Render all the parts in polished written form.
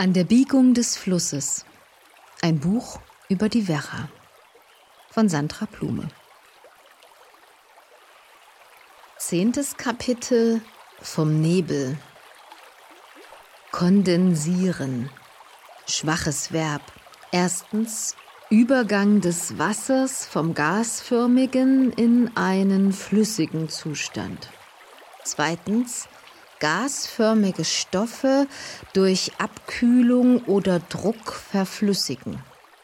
An der Biegung des Flusses. Ein Buch über die Werra von Sandra Blume. 10. Kapitel vom Nebel. Kondensieren. Schwaches Verb. 1. Übergang des Wassers vom gasförmigen in einen flüssigen Zustand. 2. Gasförmige Stoffe durch Abkühlung oder Druck verflüssigen.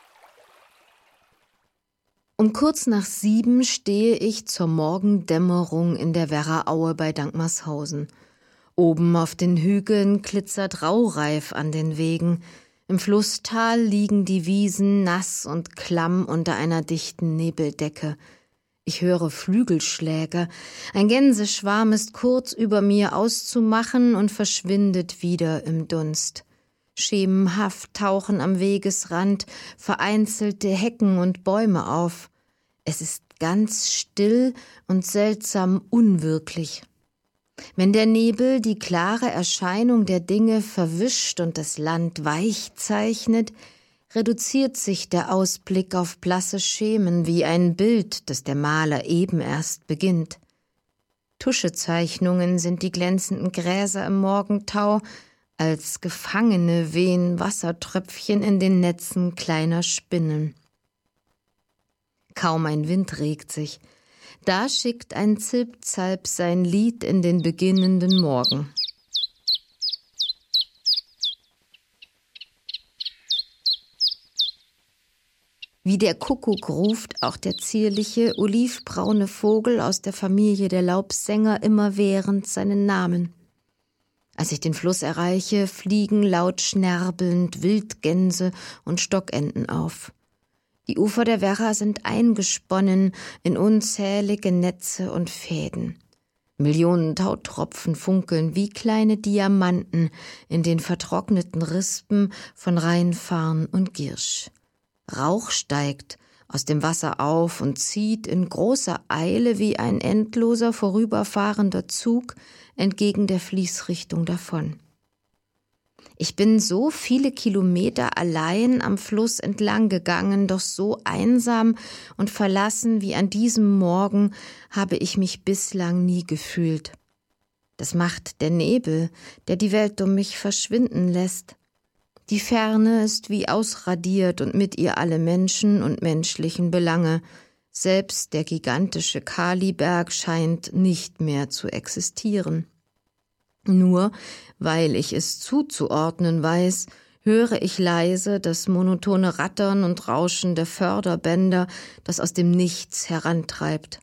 Um kurz nach 7 stehe ich zur Morgendämmerung in der Werraaue bei Dankmarshausen. Oben auf den Hügeln glitzert Raureif an den Wegen. Im Flusstal liegen die Wiesen nass und klamm unter einer dichten Nebeldecke. Ich höre Flügelschläge. Ein Gänseschwarm ist kurz über mir auszumachen und verschwindet wieder im Dunst. Schemenhaft tauchen am Wegesrand vereinzelte Hecken und Bäume auf. Es ist ganz still und seltsam unwirklich. Wenn der Nebel die klare Erscheinung der Dinge verwischt und das Land weich zeichnet, reduziert sich der Ausblick auf blasse Schemen wie ein Bild, das der Maler eben erst beginnt. Tuschezeichnungen sind die glänzenden Gräser im Morgentau, als Gefangene wehen Wassertröpfchen in den Netzen kleiner Spinnen. Kaum ein Wind regt sich. Da schickt ein Zilpzalp sein Lied in den beginnenden Morgen. Wie der Kuckuck ruft auch der zierliche, olivbraune Vogel aus der Familie der Laubsänger immerwährend seinen Namen. Als ich den Fluss erreiche, fliegen laut schnerbelnd Wildgänse und Stockenten auf. Die Ufer der Werra sind eingesponnen in unzählige Netze und Fäden. Millionen Tautropfen funkeln wie kleine Diamanten in den vertrockneten Rispen von Rheinfarn und Giersch. Rauch steigt aus dem Wasser auf und zieht in großer Eile wie ein endloser vorüberfahrender Zug entgegen der Fließrichtung davon. Ich bin so viele Kilometer allein am Fluss entlang gegangen, doch so einsam und verlassen wie an diesem Morgen habe ich mich bislang nie gefühlt. Das macht der Nebel, der die Welt um mich verschwinden lässt. Die Ferne ist wie ausradiert und mit ihr alle Menschen und menschlichen Belange. Selbst der gigantische Kaliberg scheint nicht mehr zu existieren. Nur weil ich es zuzuordnen weiß, höre ich leise das monotone Rattern und Rauschen der Förderbänder, das aus dem Nichts herantreibt.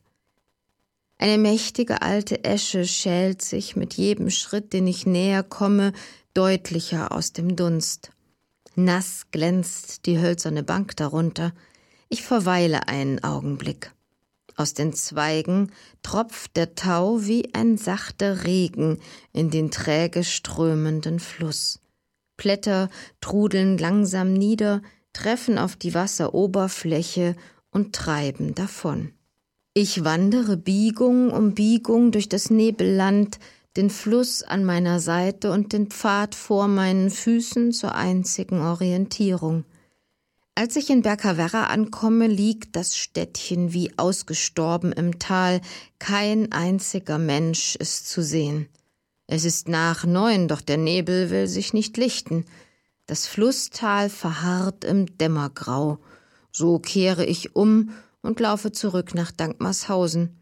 Eine mächtige alte Esche schält sich mit jedem Schritt, den ich näher komme, deutlicher aus dem Dunst. Nass glänzt die hölzerne Bank darunter. Ich verweile einen Augenblick. Aus den Zweigen tropft der Tau wie ein sachter Regen in den träge strömenden Fluss. Blätter trudeln langsam nieder, treffen auf die Wasseroberfläche und treiben davon. Ich wandere Biegung um Biegung durch das Nebelland, den Fluss an meiner Seite und den Pfad vor meinen Füßen zur einzigen Orientierung. Als ich in Berkawerra ankomme, liegt das Städtchen wie ausgestorben im Tal. Kein einziger Mensch ist zu sehen. Es ist nach 9, doch der Nebel will sich nicht lichten. Das Flusstal verharrt im Dämmergrau. So kehre ich um und laufe zurück nach Dankmarshausen.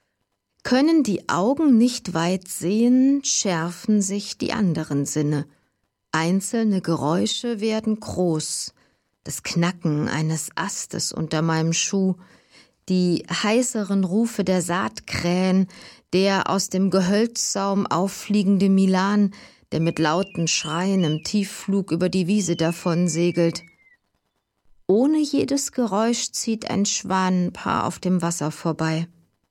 Können die Augen nicht weit sehen, schärfen sich die anderen Sinne. Einzelne Geräusche werden groß. Das Knacken eines Astes unter meinem Schuh, die heißeren Rufe der Saatkrähen, der aus dem Gehölzsaum auffliegende Milan, der mit lauten Schreien im Tiefflug über die Wiese davonsegelt. Ohne jedes Geräusch zieht ein Schwanenpaar auf dem Wasser vorbei.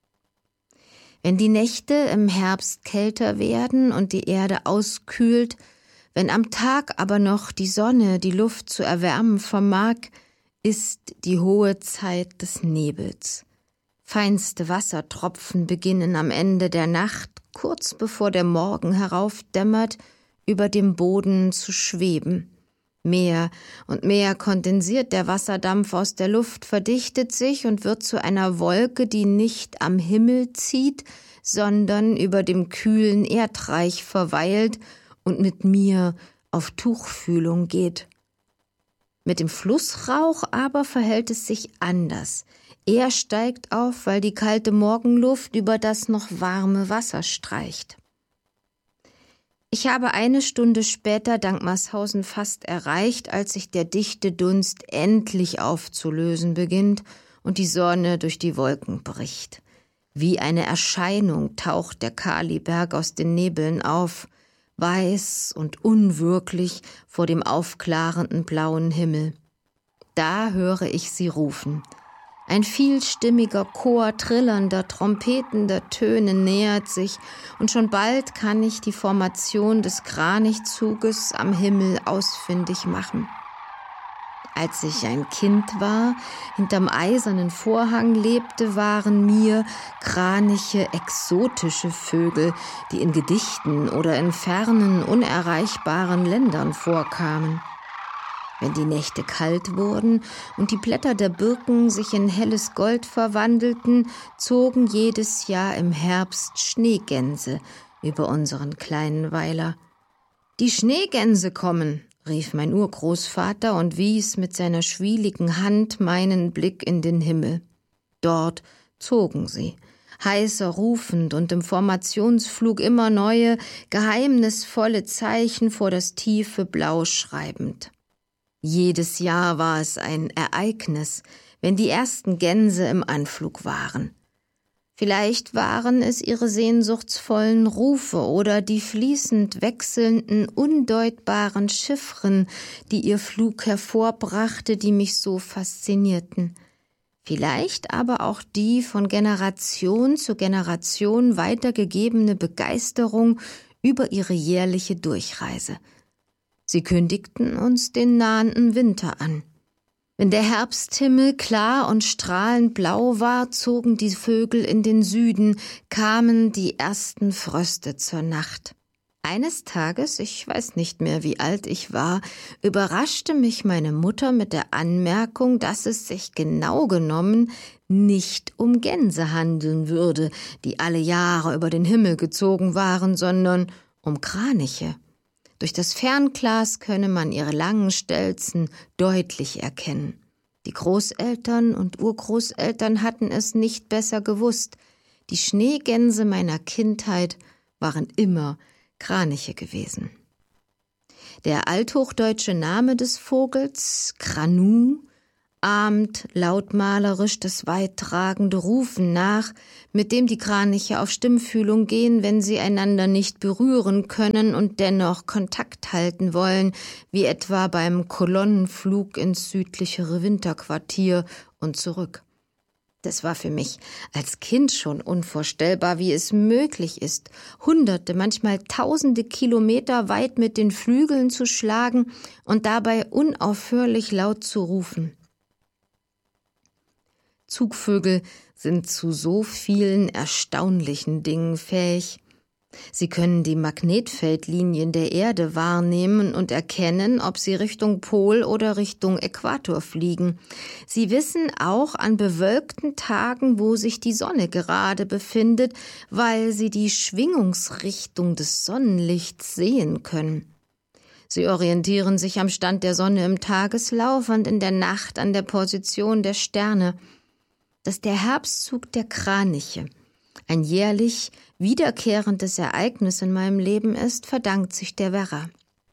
Wenn die Nächte im Herbst kälter werden und die Erde auskühlt, wenn am Tag aber noch die Sonne die Luft zu erwärmen vermag, ist die hohe Zeit des Nebels. Feinste Wassertropfen beginnen am Ende der Nacht, kurz bevor der Morgen heraufdämmert, über dem Boden zu schweben. Mehr und mehr kondensiert der Wasserdampf aus der Luft, verdichtet sich und wird zu einer Wolke, die nicht am Himmel zieht, sondern über dem kühlen Erdreich verweilt und mit mir auf Tuchfühlung geht. Mit dem Flussrauch aber verhält es sich anders. Er steigt auf, weil die kalte Morgenluft über das noch warme Wasser streicht. Ich habe eine Stunde später Dankmarshausen fast erreicht, als sich der dichte Dunst endlich aufzulösen beginnt und die Sonne durch die Wolken bricht. Wie eine Erscheinung taucht der Kaliberg aus den Nebeln auf, weiß und unwirklich vor dem aufklarenden blauen Himmel. Da höre ich sie rufen. Ein vielstimmiger Chor trillernder, trompetender Töne nähert sich, und schon bald kann ich die Formation des Kranichzuges am Himmel ausfindig machen. Als ich ein Kind war, hinterm eisernen Vorhang lebte, waren mir Kraniche exotische Vögel, die in Gedichten oder in fernen, unerreichbaren Ländern vorkamen. Wenn die Nächte kalt wurden und die Blätter der Birken sich in helles Gold verwandelten, zogen jedes Jahr im Herbst Schneegänse über unseren kleinen Weiler. »Die Schneegänse kommen«, rief mein Urgroßvater und wies mit seiner schwieligen Hand meinen Blick in den Himmel. Dort zogen sie, heißer rufend und im Formationsflug immer neue, geheimnisvolle Zeichen vor das tiefe Blau schreibend. Jedes Jahr war es ein Ereignis, wenn die ersten Gänse im Anflug waren. Vielleicht waren es ihre sehnsuchtsvollen Rufe oder die fließend wechselnden, undeutbaren Chiffren, die ihr Flug hervorbrachte, die mich so faszinierten. Vielleicht aber auch die von Generation zu Generation weitergegebene Begeisterung über ihre jährliche Durchreise. Sie kündigten uns den nahenden Winter an. Wenn der Herbsthimmel klar und strahlend blau war, zogen die Vögel in den Süden, kamen die ersten Fröste zur Nacht. Eines Tages, ich weiß nicht mehr, wie alt ich war, überraschte mich meine Mutter mit der Anmerkung, dass es sich genau genommen nicht um Gänse handeln würde, die alle Jahre über den Himmel gezogen waren, sondern um Kraniche. Durch das Fernglas könne man ihre langen Stelzen deutlich erkennen. Die Großeltern und Urgroßeltern hatten es nicht besser gewusst. Die Schneegänse meiner Kindheit waren immer Kraniche gewesen. Der althochdeutsche Name des Vogels, Kranu, ahmt lautmalerisch das weittragende Rufen nach, mit dem die Kraniche auf Stimmfühlung gehen, wenn sie einander nicht berühren können und dennoch Kontakt halten wollen, wie etwa beim Kolonnenflug ins südlichere Winterquartier und zurück. Das war für mich als Kind schon unvorstellbar, wie es möglich ist, Hunderte, manchmal Tausende Kilometer weit mit den Flügeln zu schlagen und dabei unaufhörlich laut zu rufen. Zugvögel sind zu so vielen erstaunlichen Dingen fähig. Sie können die Magnetfeldlinien der Erde wahrnehmen und erkennen, ob sie Richtung Pol oder Richtung Äquator fliegen. Sie wissen auch an bewölkten Tagen, wo sich die Sonne gerade befindet, weil sie die Schwingungsrichtung des Sonnenlichts sehen können. Sie orientieren sich am Stand der Sonne im Tageslauf und in der Nacht an der Position der Sterne. Dass der Herbstzug der Kraniche ein jährlich wiederkehrendes Ereignis in meinem Leben ist, verdankt sich der Werra.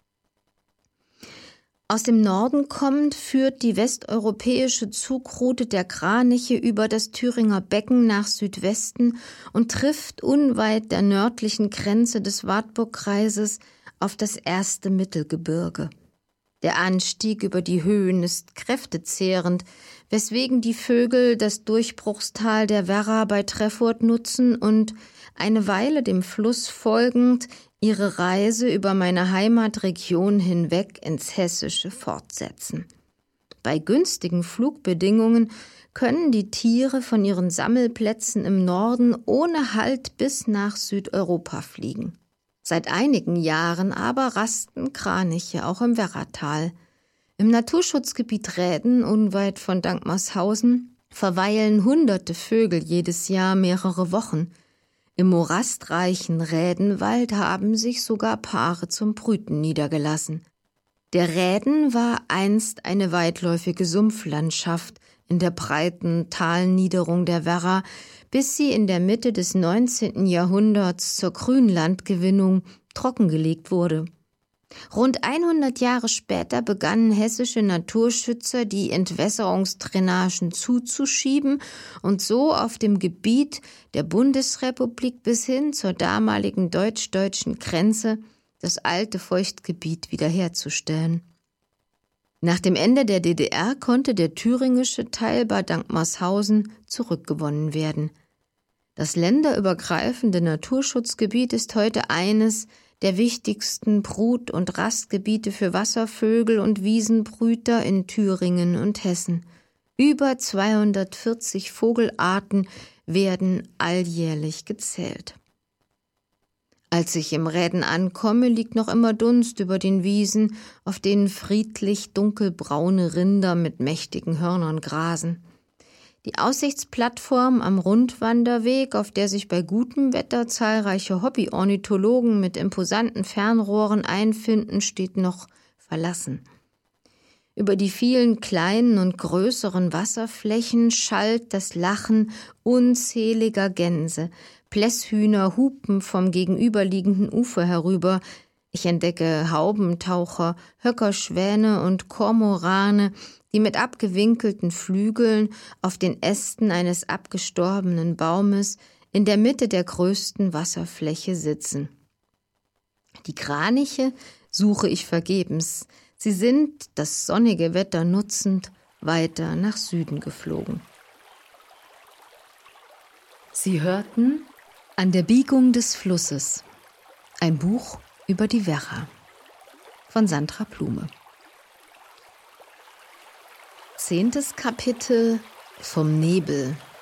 Aus dem Norden kommend führt die westeuropäische Zugroute der Kraniche über das Thüringer Becken nach Südwesten und trifft unweit der nördlichen Grenze des Wartburgkreises auf das erste Mittelgebirge. Der Anstieg über die Höhen ist kräftezehrend, weswegen die Vögel das Durchbruchstal der Werra bei Treffurt nutzen und eine Weile dem Fluss folgend ihre Reise über meine Heimatregion hinweg ins Hessische fortsetzen. Bei günstigen Flugbedingungen können die Tiere von ihren Sammelplätzen im Norden ohne Halt bis nach Südeuropa fliegen. Seit einigen Jahren aber rasten Kraniche auch im Werratal. Im Naturschutzgebiet Räden, unweit von Dankmarshausen, verweilen hunderte Vögel jedes Jahr mehrere Wochen. Im morastreichen Rädenwald haben sich sogar Paare zum Brüten niedergelassen. Der Räden war einst eine weitläufige Sumpflandschaft in der breiten Talniederung der Werra, bis sie in der Mitte des 19. Jahrhunderts zur Grünlandgewinnung trockengelegt wurde. Rund 100 Jahre später begannen hessische Naturschützer, die Entwässerungsdrainagen zuzuschieben und so auf dem Gebiet der Bundesrepublik bis hin zur damaligen deutsch-deutschen Grenze das alte Feuchtgebiet wiederherzustellen. Nach dem Ende der DDR konnte der thüringische Teil bei Dankmarshausen zurückgewonnen werden. Das länderübergreifende Naturschutzgebiet ist heute eines der wichtigsten Brut- und Rastgebiete für Wasservögel und Wiesenbrüter in Thüringen und Hessen. Über 240 Vogelarten werden alljährlich gezählt. Als ich im Räden ankomme, liegt noch immer Dunst über den Wiesen, auf denen friedlich dunkelbraune Rinder mit mächtigen Hörnern grasen. Die Aussichtsplattform am Rundwanderweg, auf der sich bei gutem Wetter zahlreiche Hobbyornithologen mit imposanten Fernrohren einfinden, steht noch verlassen. Über die vielen kleinen und größeren Wasserflächen schallt das Lachen unzähliger Gänse. Plässhühner hupen vom gegenüberliegenden Ufer herüber. Ich entdecke Haubentaucher, Höckerschwäne und Kormorane, die mit abgewinkelten Flügeln auf den Ästen eines abgestorbenen Baumes in der Mitte der größten Wasserfläche sitzen. Die Kraniche suche ich vergebens. Sie sind, das sonnige Wetter nutzend, weiter nach Süden geflogen. Sie hörten An der Biegung des Flusses, ein Buch über die Werra von Sandra Blume. 10. Kapitel vom Nebel.